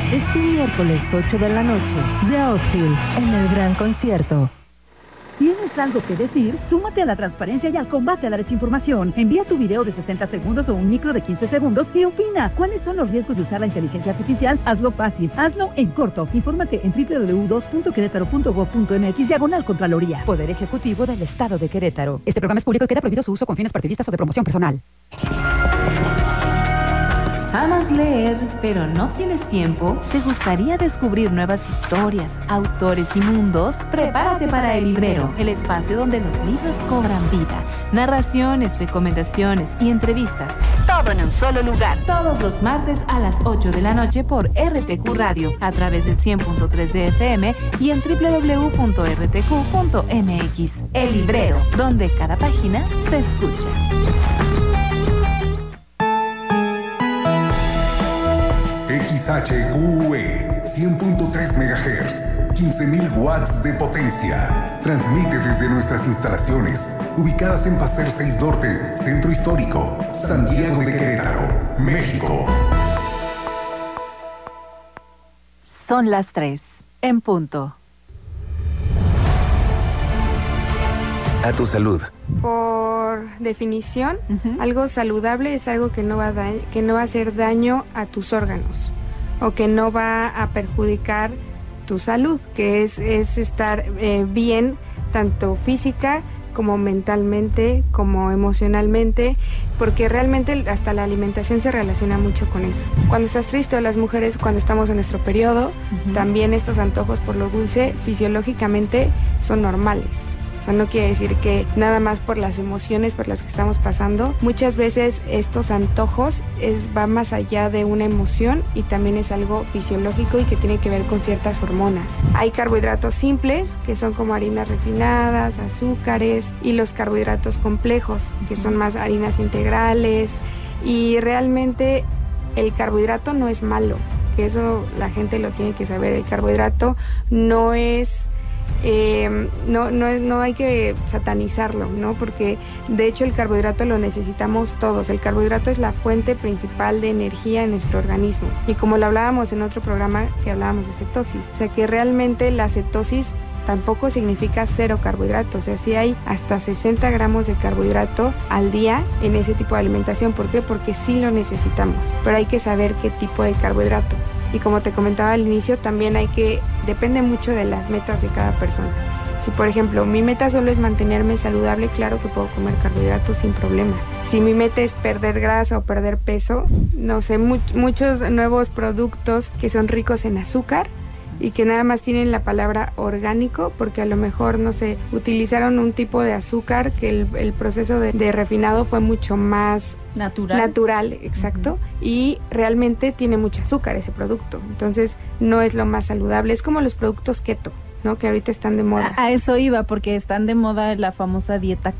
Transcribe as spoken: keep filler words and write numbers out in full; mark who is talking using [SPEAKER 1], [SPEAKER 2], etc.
[SPEAKER 1] Este miércoles ocho de la noche, The Outfield, en el Gran Concierto.
[SPEAKER 2] ¿Tienes algo que decir? Súmate a la transparencia y al combate a la desinformación. Envía tu video de sesenta segundos o un micro de quince segundos y opina. ¿Cuáles son los riesgos de usar la inteligencia artificial? Hazlo fácil. Hazlo en corto. Infórmate en doble u doble u doble u punto dos punto querétaro punto gob punto eme equis diagonal Contraloría.
[SPEAKER 3] Poder Ejecutivo del Estado de Querétaro. Este programa es público y queda prohibido su uso con fines partidistas o de promoción personal.
[SPEAKER 4] ¿Amas leer, pero no tienes tiempo? ¿Te gustaría descubrir nuevas historias, autores y mundos? Prepárate para El Librero, el espacio donde los libros cobran vida. Narraciones, recomendaciones y entrevistas. Todo en un solo lugar. Todos los martes a las ocho de la noche por R T Q Radio, a través del cien punto tres de F M y en doble u doble u doble u punto r t q punto m x. El Librero, donde cada página se escucha.
[SPEAKER 5] X H Q E cien punto tres megahertz, quince mil watts de potencia. Transmite desde nuestras instalaciones, ubicadas en Paseo seis Norte, Centro Histórico, Santiago de Querétaro, México.
[SPEAKER 4] Son las tres, en punto.
[SPEAKER 6] A tu salud.
[SPEAKER 7] Por definición, uh-huh. algo saludable es algo que no va a da- que no va a hacer daño a tus órganos o que no va a perjudicar tu salud, que es, es estar eh, bien tanto física como mentalmente, como emocionalmente, porque realmente hasta la alimentación se relaciona mucho con eso. Cuando estás triste, o las mujeres cuando estamos en nuestro periodo, uh-huh. también estos antojos por lo dulce fisiológicamente son normales. O sea, no quiere decir que nada más por las emociones por las que estamos pasando. Muchas veces estos antojos es, va más allá de una emoción y también es algo fisiológico y que tiene que ver con ciertas hormonas. Hay carbohidratos simples, que son como harinas refinadas, azúcares, y los carbohidratos complejos, que son más harinas integrales. Y realmente el carbohidrato no es malo, que eso la gente lo tiene que saber. El carbohidrato no es... Eh, no, no, no hay que satanizarlo, ¿no? Porque de hecho el carbohidrato lo necesitamos todos. El carbohidrato es la fuente principal de energía en nuestro organismo. Y como lo hablábamos en otro programa que hablábamos de cetosis, o sea que realmente la cetosis tampoco significa cero carbohidratos. O sea, sí hay hasta sesenta gramos de carbohidrato al día en ese tipo de alimentación. ¿Por qué? Porque sí lo necesitamos, pero hay que saber qué tipo de carbohidrato. Y como te comentaba al inicio, también hay que, depende mucho de las metas de cada persona. Si por ejemplo mi meta solo es mantenerme saludable, claro que puedo comer carbohidratos sin problema. Si mi meta es perder grasa o perder peso, no sé, mu- muchos nuevos productos que son ricos en azúcar y que nada más tienen la palabra orgánico, porque a lo mejor, no sé, utilizaron un tipo de azúcar que el, el proceso de, de refinado fue mucho más
[SPEAKER 8] natural.
[SPEAKER 7] Natural, exacto, uh-huh. y realmente tiene mucho azúcar ese producto, entonces no es lo más saludable. Es como los productos keto, ¿no? Que ahorita están de moda.
[SPEAKER 8] A, a eso iba, porque están de moda la famosa dieta